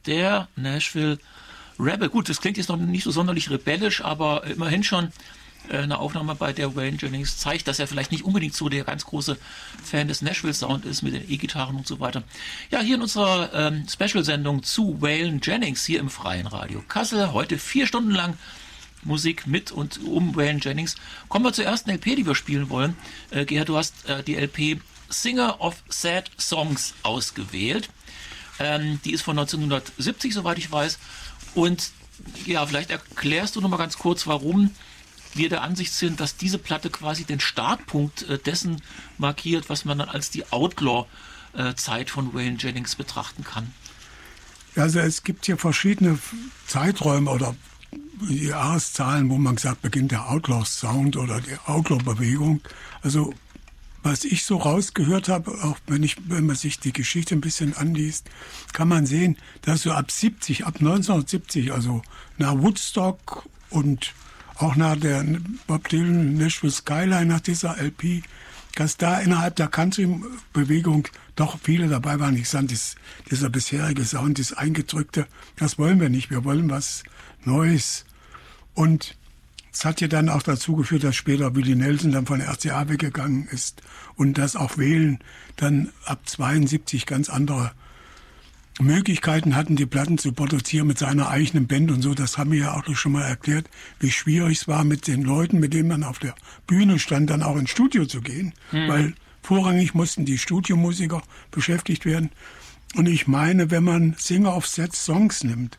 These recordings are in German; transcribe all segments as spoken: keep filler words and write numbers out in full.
der Nashville Rebel. Gut, das klingt jetzt noch nicht so sonderlich rebellisch, aber immerhin schon eine Aufnahme, bei der Waylon Jennings zeigt, dass er vielleicht nicht unbedingt so der ganz große Fan des Nashville-Sound ist mit den E-Gitarren und so weiter. Ja, hier in unserer ähm, Special-Sendung zu Waylon Jennings hier im Freien Radio Kassel. Heute vier Stunden lang Musik mit und um Waylon Jennings. Kommen wir zur ersten L P, die wir spielen wollen. Äh, Gerhard, du hast äh, die L P Singer of Sad Songs ausgewählt. Ähm, die ist von neunzehnhundertsiebzig, soweit ich weiß. Und ja, vielleicht erklärst du noch mal ganz kurz, warum wir der Ansicht sind, dass diese Platte quasi den Startpunkt äh, dessen markiert, was man dann als die Outlaw-Zeit von Waylon Jennings betrachten kann. Also es gibt hier verschiedene Zeiträume oder Jahreszahlen, wo man sagt, beginnt der Outlaw-Sound oder die Outlaw-Bewegung. Also was ich so rausgehört habe, auch wenn, ich, wenn man sich die Geschichte ein bisschen anliest, kann man sehen, dass so ab siebzig, ab neunzehnhundertsiebzig, also nach Woodstock und auch nach der Bob Dylan Nashville Skyline, nach dieser L P, dass da innerhalb der Country-Bewegung doch viele dabei waren. Ich sage, dieser bisherige Sound, das Eingedrückte, das wollen wir nicht. Wir wollen was Neues. Und es hat ja dann auch dazu geführt, dass später Willie Nelson dann von der R C A weggegangen ist und dass auch Wählen dann ab zweiundsiebzig ganz andere Möglichkeiten hatten, die Platten zu produzieren mit seiner eigenen Band und so. Das haben wir ja auch schon mal erklärt, wie schwierig es war, mit den Leuten, mit denen man auf der Bühne stand, dann auch ins Studio zu gehen. Mhm. Weil vorrangig mussten die Studiomusiker beschäftigt werden. Und ich meine, wenn man Singer of Sad Songs nimmt,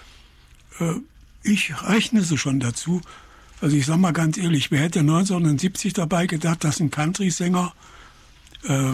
äh, ich rechne sie schon dazu. Also ich sag mal ganz ehrlich, wer hätte neunzehnhundertsiebzig dabei gedacht, dass ein Country-Sänger äh,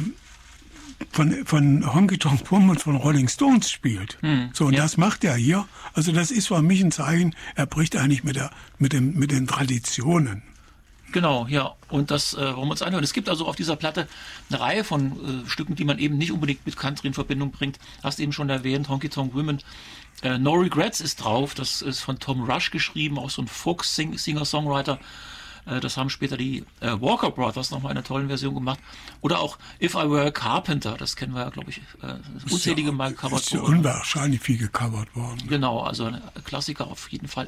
von, von Honky Tonk Pum und von Rolling Stones spielt. Hm, so, und ja. Das macht er hier. Also das ist für mich ein Zeichen, er bricht eigentlich mit, der, mit, dem, mit den Traditionen. Genau, ja. Und das äh, wollen wir uns anhören. Es gibt also auf dieser Platte eine Reihe von äh, Stücken, die man eben nicht unbedingt mit Country in Verbindung bringt. Hast eben schon erwähnt, Honky Tonk Women. Äh, No Regrets ist drauf. Das ist von Tom Rush geschrieben, auch so ein Folk-Singer-Songwriter. Das haben später die äh, Walker Brothers nochmal in einer tollen Version gemacht. Oder auch If I Were a Carpenter, das kennen wir ja, glaube ich, äh, unzählige Mal gecovert worden. Ist ja unwahrscheinlich viel gecovert worden. Genau, also ein Klassiker auf jeden Fall.